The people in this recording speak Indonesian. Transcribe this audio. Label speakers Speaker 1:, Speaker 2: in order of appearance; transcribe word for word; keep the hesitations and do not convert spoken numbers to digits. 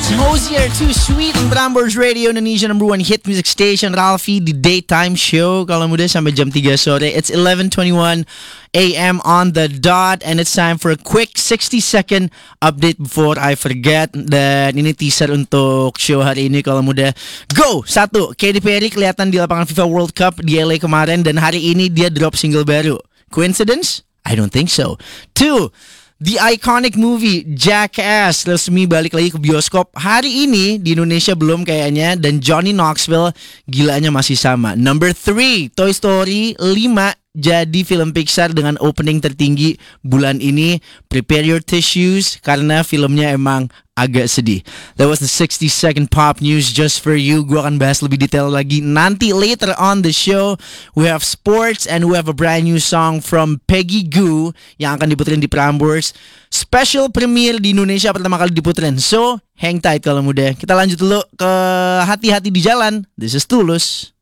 Speaker 1: Hosier, Too Sweet on Prambors Radio, Indonesia number one hit music station. Ralphie, the daytime show. Kalau muda sampai jam tiga sore. It's eleven twenty-one a.m. on the dot. And it's time for a quick sixty second update before I forget. Dan ini teaser untuk show hari ini kalau muda. Go! Satu, Katy Perry kelihatan di lapangan FIFA World Cup di L A kemarin. Dan hari ini dia drop single baru. Coincidence? I don't think so. Two, the iconic movie Jackass resmi balik lagi ke bioskop hari ini di Indonesia belum kayaknya, dan Johnny Knoxville gilanya masih sama. Number three, Toy Story lima jadi film Pixar dengan opening tertinggi bulan ini. Prepare your tissues karena filmnya emang agak sedih. That was the sixty second pop news just for you. Gue akan bahas lebih detail lagi nanti later on the show. We have sports and we have a brand new song from Peggy Gou yang akan diputerin di Prambors. Special premiere di Indonesia pertama kali diputerin. So, hang tight kalau muda. Kita lanjut dulu ke hati-hati di jalan. This is Tulus.